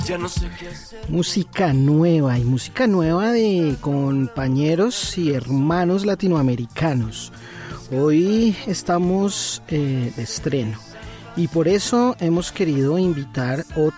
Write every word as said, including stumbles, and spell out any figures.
Ya no sé qué hacer. Música nueva y música nueva de compañeros y hermanos latinoamericanos. Hoy estamos eh, de estreno y por eso hemos querido invitar otra